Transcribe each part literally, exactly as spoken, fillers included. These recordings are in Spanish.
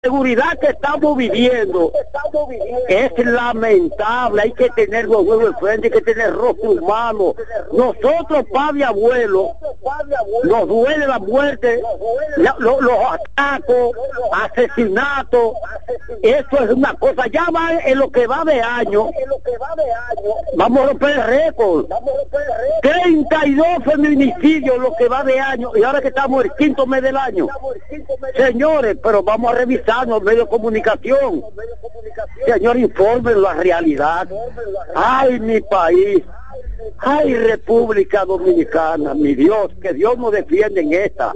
seguridad que estamos viviendo es lamentable. Hay que tener los huevos de frente, hay que tener rostro humano. Nosotros, padre y abuelo, nos duele la muerte, la, lo, los atacos, asesinatos. Eso es una cosa. Ya va en lo que va de año. Vamos a romper el récord. treinta y dos feminicidios lo que va de año. Y ahora que estamos en el quinto mes del año. Señores, pero vamos a revisar los medios de comunicación. Señor, informen la realidad. Ay, mi país. Ay, República Dominicana, mi Dios, que Dios nos defiende en esta.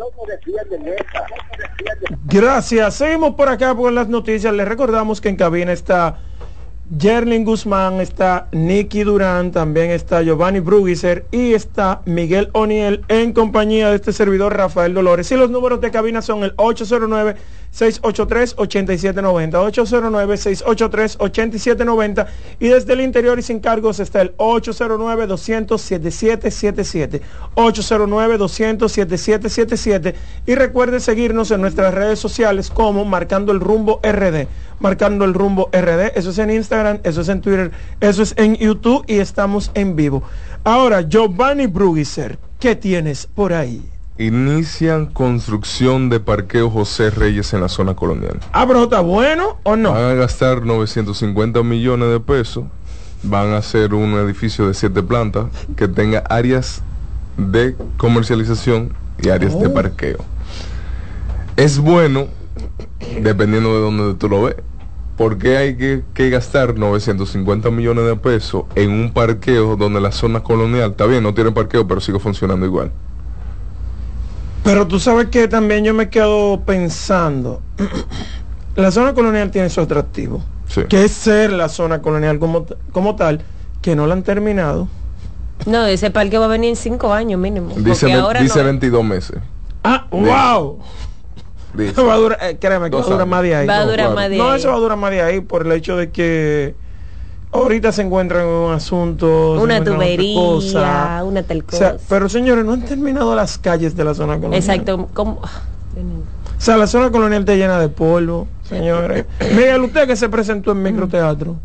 Gracias. Seguimos por acá con las noticias. Les recordamos que en cabina está Yerlin Guzmán, está Nicky Durán, también está Giovanni Brugiser y está Miguel O'Neill en compañía de este servidor Rafael Dolores. Y los números de cabina son el ocho cero nueve, seis ocho tres, ocho siete nueve cero, ocho cero nueve, seis ocho tres, ocho siete nueve cero, y desde el interior y sin cargos está el ocho cero nueve, dos cero cero, siete siete siete siete, ocho cero nueve, dos cero cero, siete siete siete siete, y recuerde seguirnos en nuestras redes sociales como Marcando el Rumbo R D, Marcando el Rumbo R D, eso es en Instagram, eso es en Twitter, eso es en YouTube y estamos en vivo. Ahora, Giovanni Brugiser, ¿qué tienes por ahí? Inician construcción de parqueo José Reyes en la zona colonial. Ah, pero ¿está bueno o no? Van a gastar novecientos cincuenta millones de pesos. Van a hacer un edificio de siete plantas que tenga áreas de comercialización y áreas oh. de parqueo. Es bueno, dependiendo de donde tú lo ves. ¿Por qué hay que, que gastar novecientos cincuenta millones de pesos en un parqueo donde la zona colonial, está bien, no tiene parqueo, pero sigue funcionando igual? Pero tú sabes que también yo me quedo pensando, la zona colonial tiene su atractivo, sí. que es ser la zona colonial como, como tal, que no la han terminado. No, ese parque va a venir en cinco años mínimo. Dice, ahora dice no... veintidós meses. Ah, wow. Dice. Va a durar, eh, créeme que va a durar más de ahí. Va a no, durar claro. más de no, ahí. eso va a durar más de ahí por el hecho de que ahorita se encuentran en un asunto, una tubería, una tal cosa. O sea, pero señores, no han terminado las calles de la zona colonial. Exacto. ¿Cómo? O sea, la zona colonial está llena de polvo, señores. Miguel, usted que se presentó en microteatro.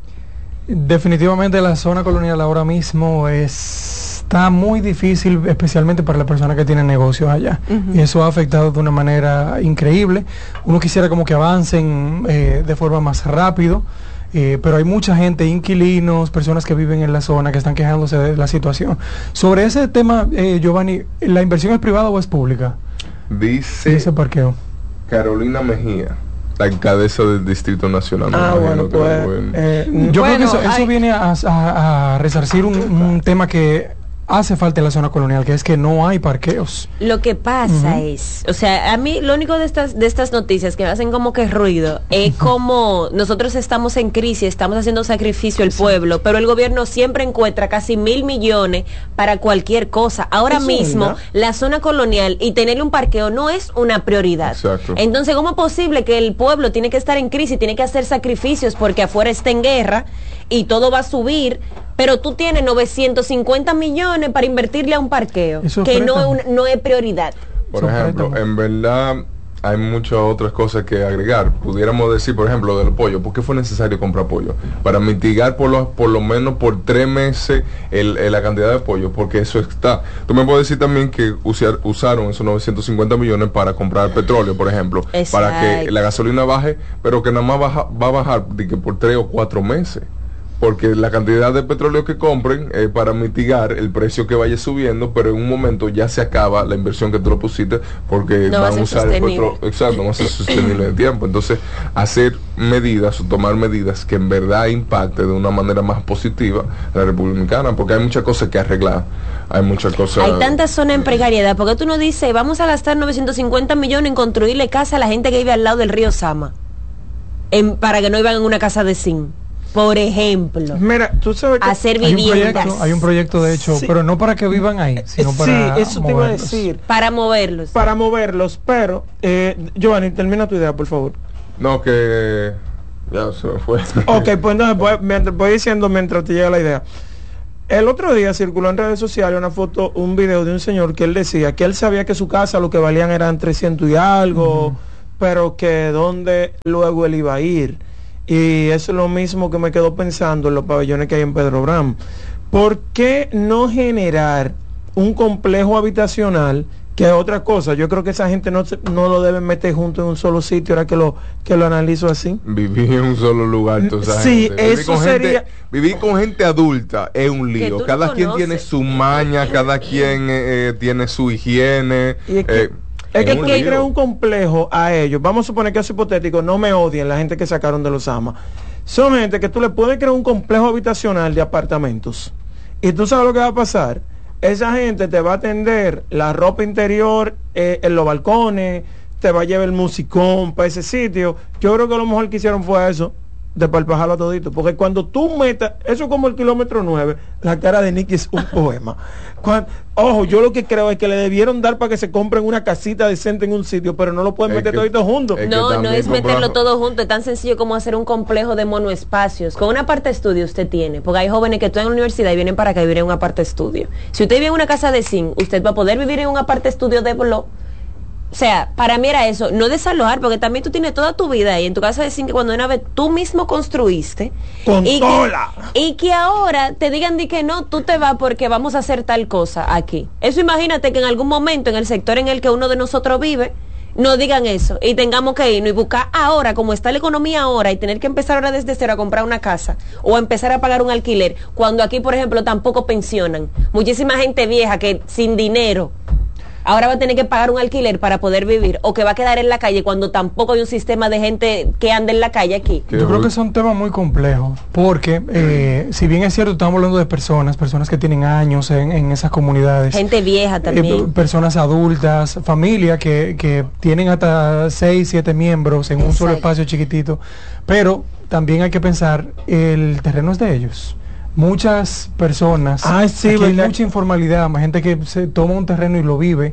Definitivamente la zona colonial ahora mismo es, está muy difícil, especialmente para las personas que tienen negocios allá. Uh-huh. Y eso ha afectado de una manera increíble. Uno quisiera como que avancen eh, de forma más rápido. Eh, pero hay mucha gente, inquilinos, personas que viven en la zona que están quejándose de la situación. Sobre ese tema, eh, Giovanni, ¿la inversión es privada o es pública? Dice Dice parqueo. Carolina Mejía, la alcaldesa del Distrito Nacional. Ah, bueno, pues, bueno. Eh, yo bueno, creo que eso, hay... eso viene a, a, a resarcir un, un tema que hace falta en la zona colonial, que es que no hay parqueos. Lo que pasa uh-huh. es, o sea, a mí lo único de estas de estas noticias que me hacen como que ruido es como nosotros estamos en crisis, estamos haciendo sacrificio al pueblo, pero el gobierno siempre encuentra casi mil millones para cualquier cosa. Ahora Eso mismo, ¿verdad? La zona colonial y tener un parqueo no es una prioridad. Exacto. Entonces, ¿cómo es posible que el pueblo tiene que estar en crisis, tiene que hacer sacrificios porque afuera está en guerra y todo va a subir? Pero tú tienes novecientos cincuenta millones para invertirle a un parqueo, que no, no es prioridad. Por ejemplo, en verdad hay muchas otras cosas que agregar. Pudiéramos decir, por ejemplo, del pollo. ¿Por qué fue necesario comprar pollo? Para mitigar por lo, por lo menos por tres meses el, el, la cantidad de pollo, porque eso está. Tú me puedes decir también que usar, usaron esos novecientos cincuenta millones para comprar petróleo, por ejemplo, Exacto. para que la gasolina baje, pero que nada más baja, va a bajar de que por tres o cuatro meses. Porque la cantidad de petróleo que compren es para mitigar el precio que vaya subiendo, pero en un momento ya se acaba la inversión que tú lo pusiste, porque no van a usar el petróleo, exacto, no va a ser sostenible en el tiempo. Entonces, hacer medidas o tomar medidas que en verdad impacte de una manera más positiva a la República Dominicana, porque hay muchas cosas que arreglar, hay muchas cosas. Hay tantas zonas en precariedad, porque tú no dices, vamos a gastar novecientos cincuenta millones en construirle casa a la gente que vive al lado del río Sama, en, para que no vivan en una casa de zinc. Por ejemplo, mira, tú sabes que hacer hay viviendas. Un proyecto, hay un proyecto de hecho, sí. pero no para que vivan ahí, sino para sí, eso te iba a decir. Para moverlos. Para moverlos, pero, eh, Giovanni, termina tu idea, por favor. No, que ya se me fue. Ok, pues entonces voy, mientras, voy diciendo mientras te llega la idea. El otro día circuló en redes sociales una foto, un video de un señor que él decía que él sabía que su casa lo que valían eran trescientos y algo, uh-huh. pero que dónde luego él iba a ir. Y eso es lo mismo que me quedo pensando en los pabellones que hay en Pedro Bram. ¿Por qué no generar un complejo habitacional? Que es otra cosa, yo creo que esa gente no, no lo deben meter junto en un solo sitio, ahora que lo que lo analizo así. Vivir en un solo lugar, tú sabes. Sí, gente. Vivir eso con sería... Gente, vivir con gente adulta es un lío. Cada quien tiene su maña, cada quien eh, tiene su higiene. Y es que, eh, es que un tú le lío. creas un complejo a ellos. Vamos a suponer que es hipotético, no me odien la gente que sacaron de los A M A. Son gente que tú le puedes crear un complejo habitacional de apartamentos. Y tú sabes lo que va a pasar. Esa gente te va a atender la ropa interior eh, en los balcones, te va a llevar el musicón para ese sitio. Yo creo que lo mejor que hicieron fue eso, de palpajarlo todito. Porque cuando tú metas, eso es como el kilómetro nueve, la cara de Nicky es un poema. Cuando, ojo, yo lo que creo es que le debieron dar para que se compren una casita decente en un sitio, pero no lo pueden Es meter que- todito juntos. es que No, no también es meterlo comprar- todo junto, es tan sencillo como hacer un complejo de monoespacios. Con una parte estudio usted tiene, porque hay jóvenes que están en la universidad y vienen para acá a vivir en una parte estudio. Si usted vive en una casa de zinc, usted va a poder vivir en una parte estudio de blog. O sea, para mí era eso, no desalojar, porque también tú tienes toda tu vida ahí en tu casa de zinc que cuando una vez tú mismo construiste. Con y tola. que, y que ahora te digan de que no, tú te vas porque vamos a hacer tal cosa aquí. Eso imagínate que en algún momento en el sector en el que uno de nosotros vive, no digan eso y tengamos que irnos y buscar ahora, como está la economía ahora, y tener que empezar ahora desde cero a comprar una casa o a empezar a pagar un alquiler, cuando aquí, por ejemplo, tampoco pensionan. Muchísima gente vieja que sin dinero ahora va a tener que pagar un alquiler para poder vivir, o que va a quedar en la calle cuando tampoco hay un sistema de gente que ande en la calle aquí. Que Yo creo hoy- que son temas muy complejos, porque eh, si bien es cierto, estamos hablando de personas, personas que tienen años en, en esas comunidades. Gente vieja Eh, también. personas adultas, familias que, que tienen hasta seis, siete miembros en un solo Exacto. espacio chiquitito, pero también hay que pensar, el terreno es de ellos. Muchas personas, Ah, sí, aquí hay verdad. mucha informalidad, más gente que se toma un terreno y lo vive,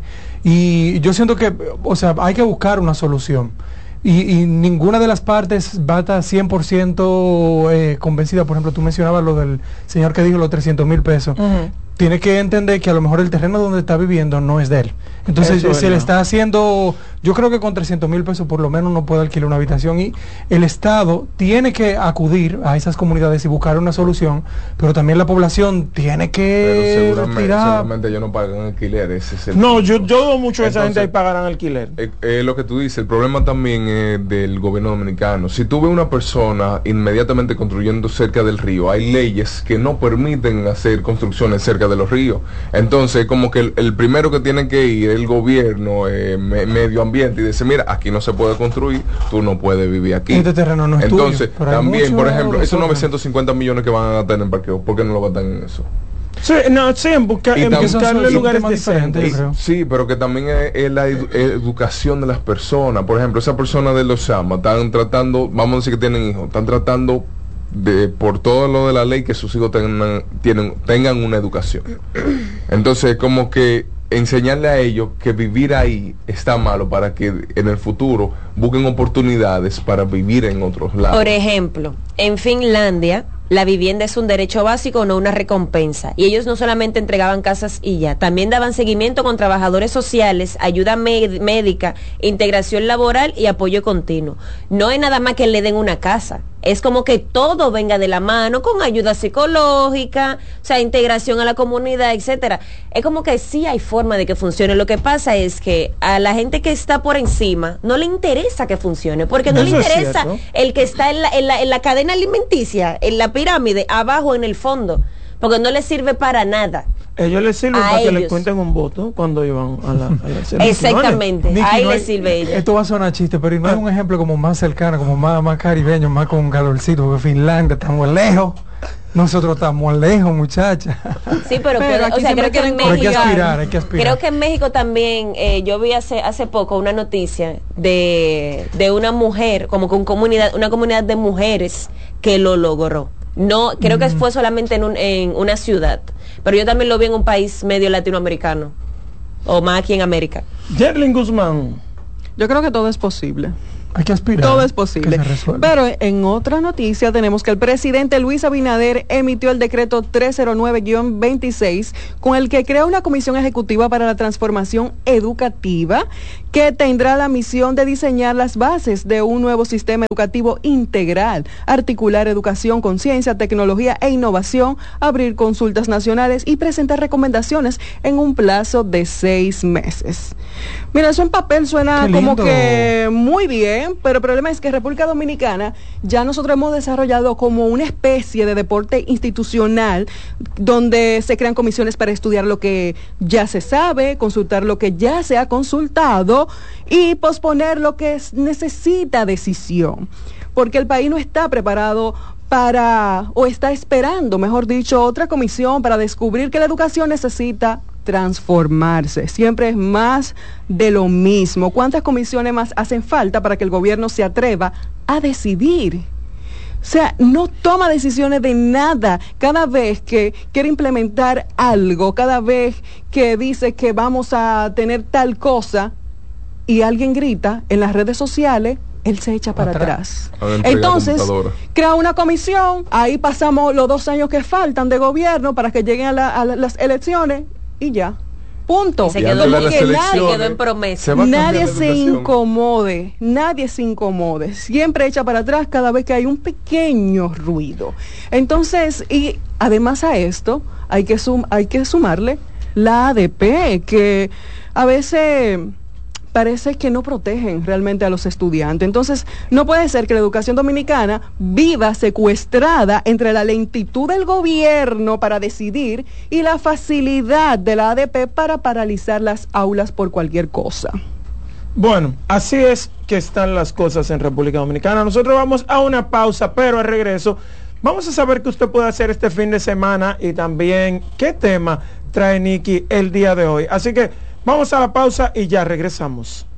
y yo siento que, o sea, hay que buscar una solución. Y, y ninguna de las partes va a estar cien por ciento eh, convencida. Por ejemplo, tú mencionabas lo del señor que dijo los trescientos mil pesos. Ujú. Tiene que entender que a lo mejor el terreno donde está viviendo no es de él. Entonces Eso es se le verdad. está haciendo, yo creo que con trescientos mil pesos por lo menos no puede alquilar una habitación, y el Estado tiene que acudir a esas comunidades y buscar una solución, pero también la población tiene Pero que seguramente, retirar. seguramente ellos no pagan alquiler, ese es el No, punto. yo, yo dudo mucho que esa Entonces, gente ahí pagarán alquiler. Eh, eh, lo que tú dices, el problema también es del gobierno dominicano. Si tú ves una persona inmediatamente construyendo cerca del río, hay leyes que no permiten hacer construcciones cerca de los ríos. Entonces, como que el, el primero que tiene que ir el gobierno, eh, me- medio ambiente, y decir, mira, aquí no se puede construir, tú no puedes vivir aquí. Este terreno no es tuyo, Entonces, pero hay también, mucho por ejemplo, esos desorden. novecientos cincuenta millones que van a gastar en parqueo, ¿por qué no lo gastan en eso? Sí, no, sí, en, busca, Y en también- buscarle son lugares temas diferentes, decentes. yo creo. Sí, pero que también es, es la edu- educación de las personas. Por ejemplo, esa persona de los Sama están tratando, vamos a decir que tienen hijos, están tratando de, por todo lo de la ley, que sus hijos tengan, tienen, tengan una educación. Entonces, como que enseñarle a ellos que vivir ahí está malo, para que en el futuro busquen oportunidades para vivir en otros lados. Por ejemplo, en Finlandia, la vivienda es un derecho básico, no una recompensa. Y ellos no solamente entregaban casas y ya, también daban seguimiento con trabajadores sociales, ayuda med- médica, integración laboral y apoyo continuo. No es nada más que le den una casa. Es como que todo venga de la mano, con ayuda psicológica, o sea, integración a la comunidad, etcétera. Es como que sí hay forma de que funcione. Lo que pasa es que a la gente que está por encima no le interesa que funcione, porque no le Eso es interesa cierto. el que está en la, en, la, en la cadena alimenticia, en la pirámide, abajo en el fondo, porque no le sirve para nada. Ellos les sirven A para que les ellos. cuenten un voto cuando iban a la, a las elecciones. Exactamente, Nicky, ahí no le hay- sirve a ellos. Esto va a sonar chiste, pero no hay un ejemplo como más cercano, como más, más caribeño, más con calorcito, porque Finlandia estamos lejos. Nosotros estamos lejos, muchacha. Sí, pero, Pero puede- aquí o sea, siempre creo que en quieren Pero hay que México, aspirar, hay que aspirar. creo que en México también, eh, yo vi hace hace poco una noticia de, de una mujer, como con comunidad, una comunidad de mujeres que lo logró. No, creo que fue solamente en, un, en una ciudad, pero yo también lo vi en un país medio latinoamericano, o más aquí en América. Yerlin Guzmán, Yo creo que todo es posible. Hay que aspirar. Todo es posible. Pero en otra noticia tenemos que el presidente Luis Abinader emitió el decreto trescientos nueve guión veintiséis con el que crea una comisión ejecutiva para la transformación educativa que tendrá la misión de diseñar las bases de un nuevo sistema educativo integral, articular educación con ciencia, tecnología e innovación, abrir consultas nacionales y presentar recomendaciones en un plazo de seis meses. Mira, eso en papel suena como que muy bien, pero el problema es que República Dominicana ya nosotros hemos desarrollado como una especie de deporte institucional donde se crean comisiones para estudiar lo que ya se sabe, consultar lo que ya se ha consultado y posponer lo que es, necesita decisión, porque el país no está preparado para, o está esperando, mejor dicho, otra comisión para descubrir que la educación necesita transformarse. Siempre es más de lo mismo. ¿Cuántas comisiones más hacen falta para que el gobierno se atreva a decidir? O sea, no toma decisiones de nada. Cada vez que quiere implementar algo, cada vez que dice que vamos a tener tal cosa y alguien grita en las redes sociales, él se echa para atrás. atrás. Entonces, crea una comisión, ahí pasamos los dos años que faltan de gobierno para que lleguen a, la, a las elecciones y ya. Punto. Y se quedó, como que nadie quedó en promesa. Nadie se incomode, nadie se incomode. Siempre echa para atrás cada vez que hay un pequeño ruido. Entonces, y además a esto, hay que, sum, hay que sumarle la A D P, que a veces parece que no protegen realmente a los estudiantes. Entonces, no puede ser que la educación dominicana viva secuestrada entre la lentitud del gobierno para decidir y la facilidad de la A D P para paralizar las aulas por cualquier cosa. Bueno, así es que están las cosas en República Dominicana. Nosotros vamos a una pausa, pero al regreso vamos a saber qué usted puede hacer este fin de semana y también qué tema trae Nicky el día de hoy. Así que vamos a la pausa y ya regresamos.